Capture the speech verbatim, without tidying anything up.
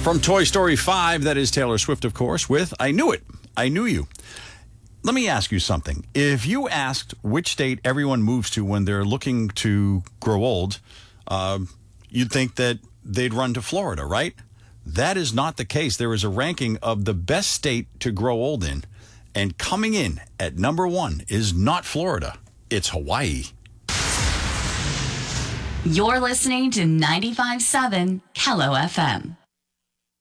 From Toy Story five, that is Taylor Swift, of course, with I Knew It, I Knew You. Let me ask you something. If you asked which state everyone moves to when they're looking to grow old, uh, you'd think that they'd run to Florida, right? That is not the case. There is a ranking of the best state to grow old in. And coming in at number one is not Florida. It's Hawaii. You're listening to ninety-five point seven Kello F M.